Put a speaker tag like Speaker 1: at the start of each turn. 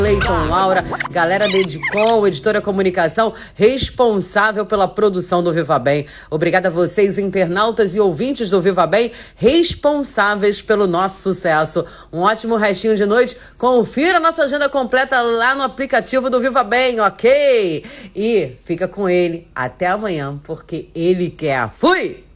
Speaker 1: Cleiton Laura, galera da Edicom, Editora Comunicação, responsável pela produção do Viva Bem. Obrigada a vocês, internautas e ouvintes do Viva Bem, responsáveis pelo nosso sucesso. Um ótimo restinho de noite. Confira a nossa agenda completa lá no aplicativo do Viva Bem, ok? E fica com ele até amanhã, porque ele quer. Fui!